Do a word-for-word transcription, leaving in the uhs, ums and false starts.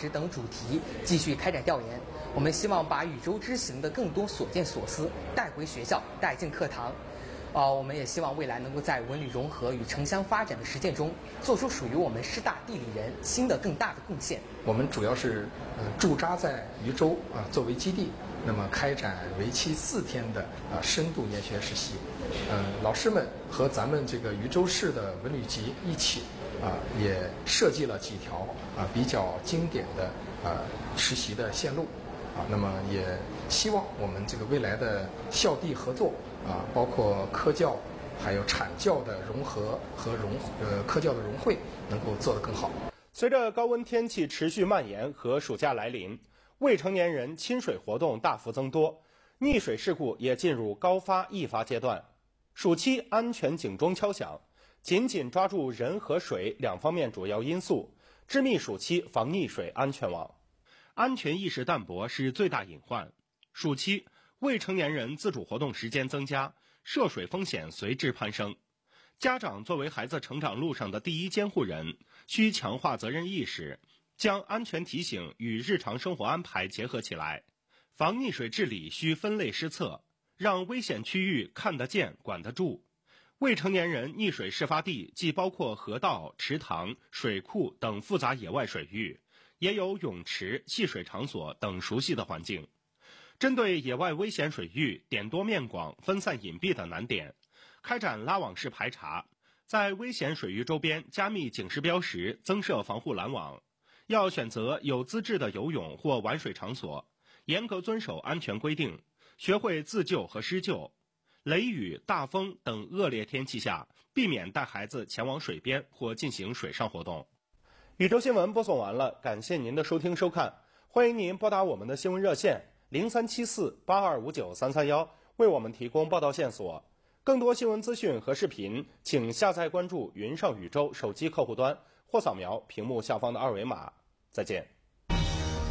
值等主题继续开展调研。我们希望把宇宙之行的更多所见所思带回学校，带进课堂。呃，我们也希望未来能够在文旅融合与城乡发展的实践中，做出属于我们师大地理人新的更大的贡献。 我们主要是呃驻扎在渝州啊、呃、作为基地，那么开展为期四天的啊、呃、深度研学实习。呃，老师们和咱们这个渝州市的文旅局一起啊、呃，也设计了几条啊、呃、比较经典的啊、呃、实习的线路。啊，那么也希望我们这个未来的校地合作啊，包括科教还有产教的融合和融呃科教的融汇，能够做得更好。 随着高温天气持续蔓延和暑假来临，未成年人亲水活动大幅增多，溺水事故也进入高发易发阶段。暑期安全警钟敲响，紧紧抓住人和水两方面主要因素，织密暑期防溺水安全网。安全意识淡薄是最大隐患。暑期未成年人自主活动时间增加，涉水风险随之攀升。家长作为孩子成长路上的第一监护人，需强化责任意识，将安全提醒与日常生活安排结合起来。防溺水治理需分类施策，让危险区域看得见、管得住。未成年人溺水事发地既包括河道、池塘、水库等复杂野外水域，也有泳池、戏水场所等熟悉的环境。针对野外危险水域点多面广、分散隐蔽的难点，开展拉网式排查，在危险水域周边加密警示标识，增设防护拦网。要选择有资质的游泳或玩水场所，严格遵守安全规定，学会自救和施救。雷雨、大风等恶劣天气下，避免带孩子前往水边或进行水上活动。宇宙新闻播送完了，感谢您的收听收看，欢迎您拨打我们的新闻热线零三七四八二五九三三幺，为我们提供报道线索。更多新闻资讯和视频，请下载关注云上宇宙手机客户端或扫描屏幕下方的二维码。再见。